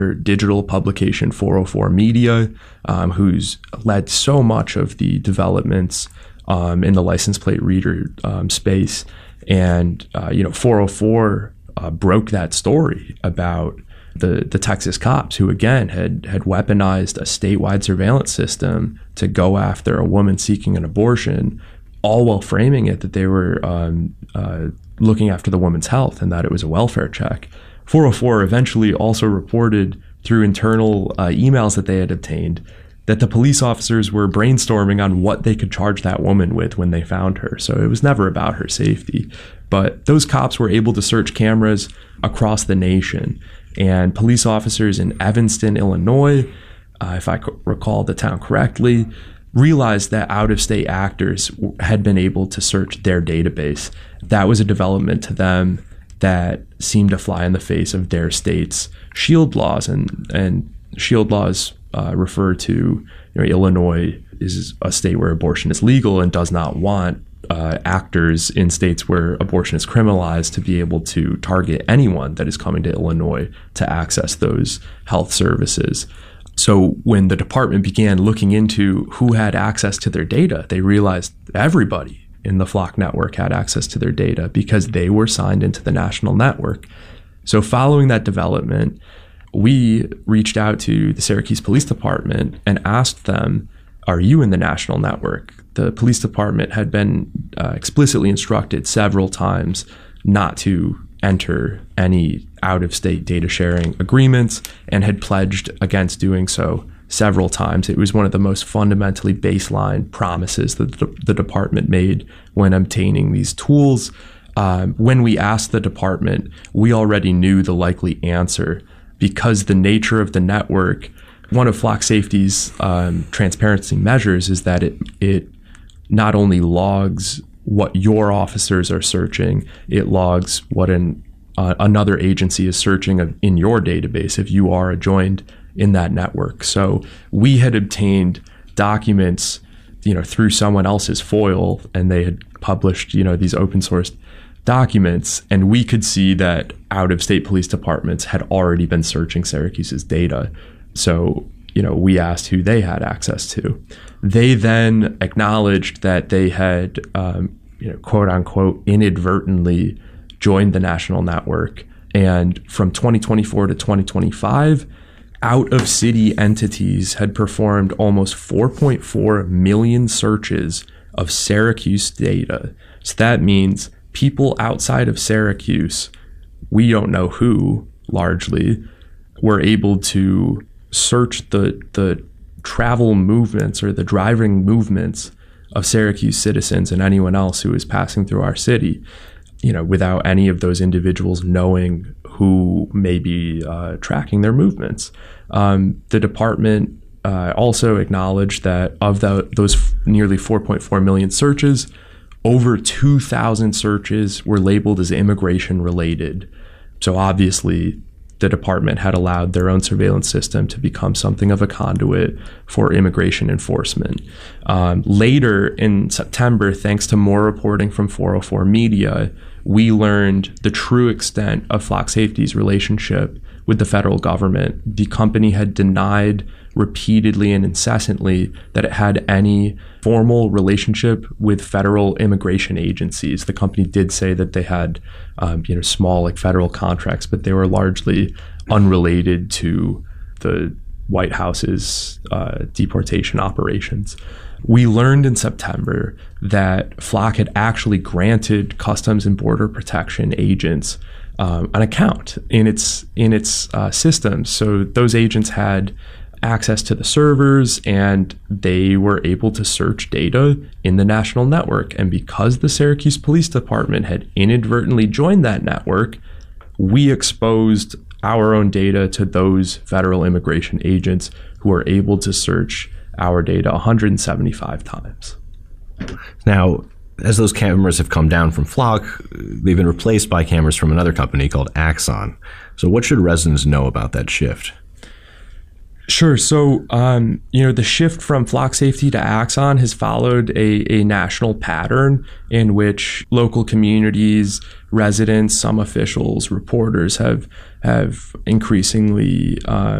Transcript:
digital publication 404 Media, who's led so much of the developments in the license plate reader space. And 404 broke that story about the Texas cops who, again, had weaponized a statewide surveillance system to go after a woman seeking an abortion, all while framing it that they were looking after the woman's health and that it was a welfare check. 404 eventually also reported through internal emails that they had obtained that the police officers were brainstorming on what they could charge that woman with when they found her. So it was never about her safety. But those cops were able to search cameras across the nation. And police officers in Evanston, Illinois, if I recall the town correctly, realized that out-of-state actors had been able to search their database. That was a development to them that seemed to fly in the face of their state's shield laws. And shield laws refer to, Illinois is a state where abortion is legal and does not want actors in states where abortion is criminalized to be able to target anyone that is coming to Illinois to access those health services. So when the department began looking into who had access to their data, they realized everybody in the Flock network had access to their data because they were signed into the national network. So following that development, we reached out to the Syracuse Police Department and asked them, are you in the national network? The police department had been explicitly instructed several times not to enter any out-of-state data sharing agreements and had pledged against doing so several times. It was one of the most fundamentally baseline promises that the department made when obtaining these tools. When we asked the department, we already knew the likely answer because the nature of the network, one of Flock Safety's transparency measures is that it not only logs what your officers are searching, it logs what another agency is searching in your database if you are joined in that network. So we had obtained documents, through someone else's FOIL, and they had published, these open source documents, and we could see that out-of-state police departments had already been searching Syracuse's data. So, we asked who they had access to. They then acknowledged that they had, quote unquote, inadvertently joined the national network. And from 2024 to 2025, out-of-city entities had performed almost 4.4 million searches of Syracuse data. So that means people outside of Syracuse, we don't know who, largely, were able to search the travel movements or the driving movements of Syracuse citizens and anyone else who is passing through our city, without any of those individuals knowing who may be tracking their movements. The department also acknowledged that of those nearly 4.4 million searches, over 2,000 searches were labeled as immigration related. So obviously, the department had allowed their own surveillance system to become something of a conduit for immigration enforcement. Later in September, thanks to more reporting from 404 Media, we learned the true extent of Flock Safety's relationship with the federal government. The company had denied repeatedly and incessantly that it had any formal relationship with federal immigration agencies. The company did say that they had, small federal contracts, but they were largely unrelated to the White House's deportation operations. We learned in September that Flock had actually granted Customs and Border Protection agents an account in its systems. So those agents had access to the servers and they were able to search data in the national network. And because the Syracuse Police Department had inadvertently joined that network, we exposed our own data to those federal immigration agents who were able to search our data 175 times. Now, as those cameras have come down from Flock, they've been replaced by cameras from another company called Axon. So what should residents know about that shift? Sure. So, the shift from flock safety to Axon has followed a national pattern in which local communities, residents, some officials, reporters have increasingly